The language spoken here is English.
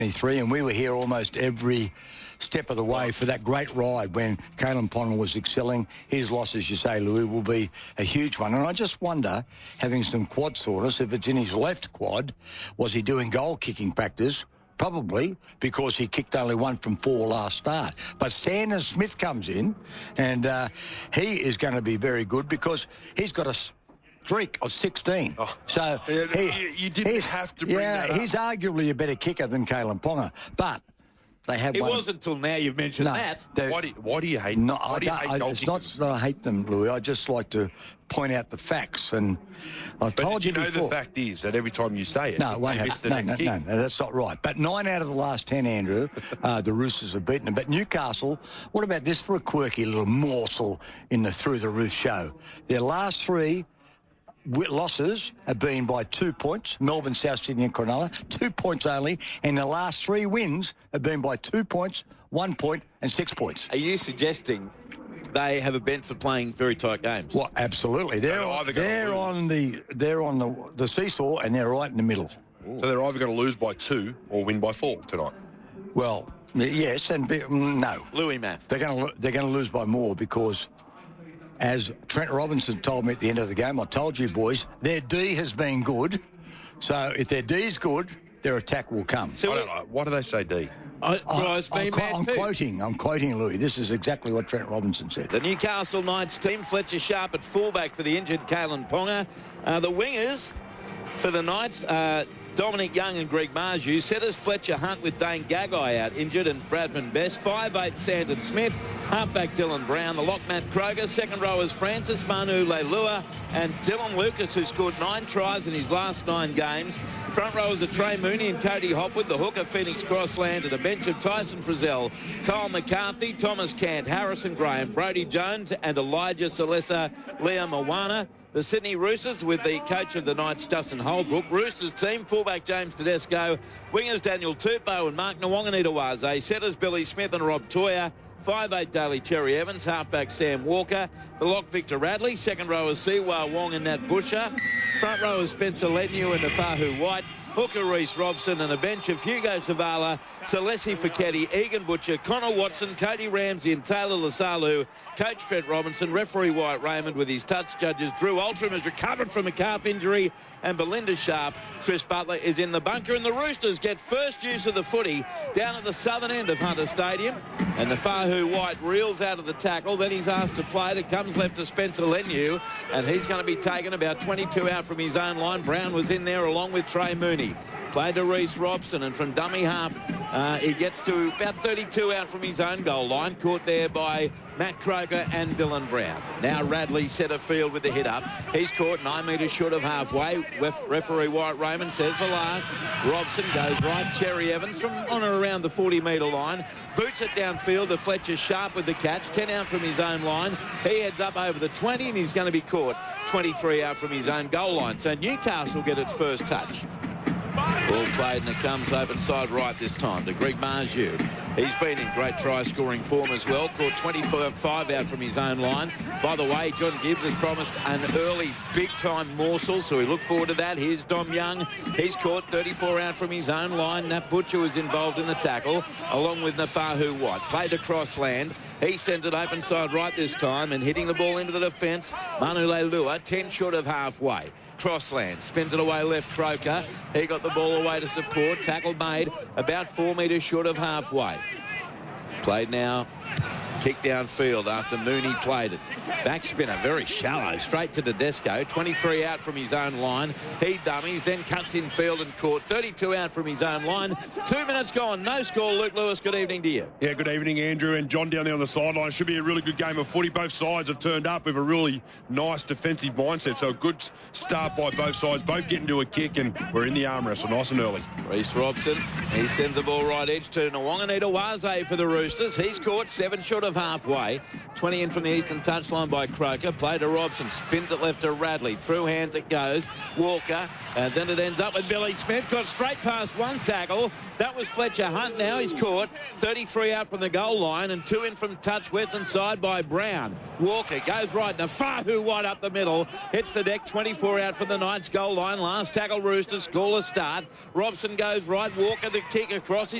23, and we were here almost every step of the way for that great ride when Kalyn Ponga was excelling. His loss, as you say, Louis, will be a huge one. And I just wonder, having some quad soreness, if it's in his left quad, was he doing goal-kicking practice? Probably, because he kicked only 1 from 4 last start. But Sandon Smith comes in, and he is going to be very good because he's got a streak of 16. Oh. So you didn't have to bring that up. He's arguably a better kicker than Kalyn Ponga, but they have. It wasn't until now you've mentioned that. Why do you hate? No, why do you hate goal it's not kickers? that I hate them, Louis. I just like to point out the facts, and I've told you know before. the fact is that every time you say it, No, it won't they miss the happen. next kick. No, that's not right. But 9 out of the last 10, Andrew, the Roosters have beaten them. But Newcastle, what about this for a quirky little morsel in the Through the Roof show? Their last 3 losses have been by 2 points, Melbourne, South Sydney and Cronulla, 2 points only, and the last 3 wins have been by 2 points, 1 point and 6 points. Are you suggesting they have a bent for playing very tight games? Well, absolutely. They're on the seesaw, and they're right in the middle. So they're either going to lose by 2 or win by 4 tonight. Well, yes, and no. Louis Math. They're going to lose by more because, as Trent Robinson told me at the end of the game, I told you boys, their D has been good. So if their D is good, their attack will come. So I don't know. Why do they say D? I'm quoting Louis. This is exactly what Trent Robinson said. The Newcastle Knights team, Fletcher Sharp at fullback for the injured Kalyn Ponga. The wingers for the Knights, Dominic Young and Greg Marju. Setters Fletcher Hunt with Dane Gagai out injured and Bradman Best. 5'8" Sandon Smith. Halfback Dylan Brown. The lock Matt Kroger. Second rowers Francis Manu Leilua and Dylan Lucas, who scored 9 tries in his last 9 games. Front rowers are Trey Mooney and Cody Hopwood. The hooker Phoenix Crossland and a bench of Tyson Frizzell, Kyle McCarthy, Thomas Cant, Harrison Graham, Brody Jones and Elijah Salesa, Liam Awana. The Sydney Roosters with the coach of the Knights, Justin Holbrook. Roosters team, fullback James Tedesco. Wingers Daniel Tupou and Mark Nwanganitawase. Setters Billy Smith and Rob Toya. 5'8" Daly Cherry Evans. Halfback Sam Walker. The lock Victor Radley. Second rowers Siwa Wong and Nat Busher. Front rowers Spencer Leniu and Nafahu White. Hooker Reece Robson and a bench of Hugo Savala, Celesi Fiketti, Egan Butcher, Connor Watson, Cody Ramsey and Taylor Lasalu. Coach Trent Robinson, referee Wyatt Raymond with his touch judges. Drew Altram has recovered from a calf injury and Belinda Sharp. Chris Butler is in the bunker and the Roosters get first use of the footy down at the southern end of Hunter Stadium. And Nafahu White reels out of the tackle. Then he's asked to play it. It comes left to Spencer Leniu and he's going to be taken about 22 out from his own line. Brown was in there along with Trey Mooney. Played to Reece Robson, and from dummy half, he gets to about 32 out from his own goal line. Caught there by Matt Croker and Dylan Brown. Now Radley centre field with the hit up. He's caught 9 metres short of halfway. Referee Wyatt Raymond says for last. Robson goes right. Cherry Evans from on or around the 40-metre line. Boots it downfield to Fletcher Sharp with the catch. 10 out from his own line. He heads up over the 20 and he's going to be caught 23 out from his own goal line. So Newcastle get its first touch. Ball played and it comes open side right this time to Greg Marju. He's been in great try-scoring form as well. Caught 25 out from his own line. By the way, John Gibbs has promised an early big-time morsel, so we look forward to that. Here's Dom Young. He's caught 34 out from his own line. Nat Butcher was involved in the tackle, along with Nafahu White. Played across land. He sends it open side right this time and hitting the ball into the defence. Manu Leilua, 10 short of halfway. Crossland, spins it away left Croker. He got the ball away to support. Tackle made about 4 metres short of halfway. Played now. Kick downfield after Mooney played it. Back spinner, very shallow, straight to Tedesco. 23 out from his own line. He dummies, then cuts in field and caught. 32 out from his own line. 2 minutes gone. No score. Luke Lewis, good evening to you. Yeah, good evening, Andrew. And John down there on the sideline. Should be a really good game of footy. Both sides have turned up with a really nice defensive mindset. So a good start by both sides. Both getting to a kick, and we're in the arm wrestle nice and early. Reece Robson, he sends the ball right edge to Nwanganitawase for the Roosters. He's caught 7 short of halfway. 20 in from the eastern touchline by Croker. Play to Robson. Spins it left to Radley. Through hands it goes. Walker. And then it ends up with Billy Smith. Got straight past one tackle. That was Fletcher Hunt. Now he's caught. 33 out from the goal line and 2 in from touch western side by Brown. Walker goes right. Nafahu wide up the middle. Hits the deck. 24 out from the Knights goal line. Last tackle Roosters. Scoreless start. Robson goes right. Walker the kick across.